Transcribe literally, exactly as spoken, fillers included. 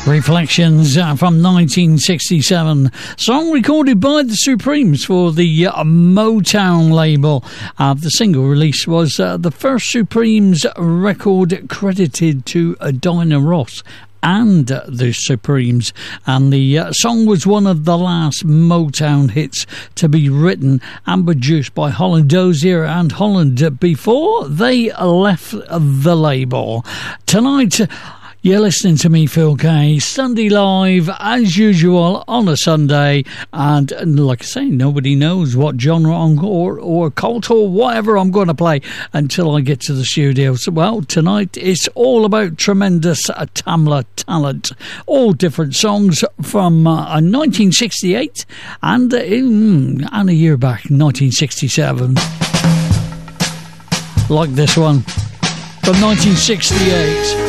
Reflections uh, from nineteen sixty-seven. Song recorded by the Supremes for the uh, Motown label. Uh, the single release was uh, the first Supremes record credited to uh, Diana Ross and uh, the Supremes, and the uh, song was one of the last Motown hits to be written and produced by Holland Dozier and Holland before they left the label. Tonight, you're listening to me, Phil Kay, Sunday Live, as usual, on a Sunday. And, and like I say, nobody knows what genre or, or cult or whatever I'm going to play until I get to the studio. So, well, tonight it's all about tremendous uh, Tamla talent. All different songs from uh, nineteen sixty-eight and, uh, mm, and a year back, nineteen sixty-seven. Like this one from nineteen sixty-eight.